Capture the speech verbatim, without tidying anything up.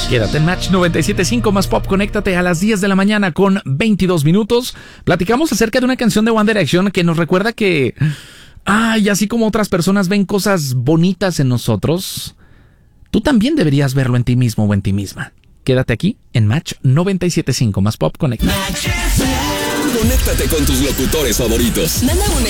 Quédate en Match noventa y siete punto cinco más Pop. Conéctate a las diez de la mañana con veintidós minutos. Platicamos acerca de una canción de One Direction que nos recuerda que, ay, así como otras personas ven cosas bonitas en nosotros, tú también deberías verlo en ti mismo o en ti misma. Quédate aquí en Match noventa y siete punto cinco más Pop. Conéctate. Conéctate con tus locutores favoritos. Manda un